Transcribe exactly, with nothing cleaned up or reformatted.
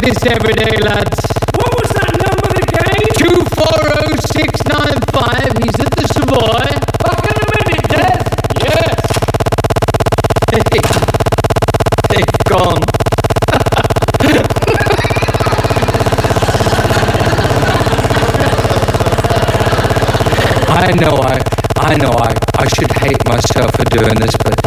this every day, lads. What was that number again? two four oh six nine five. He's at the Savoy. Back in a minute, Des. Yes. Hey, they've gone. I know I, I know I, I should hate myself for doing this, but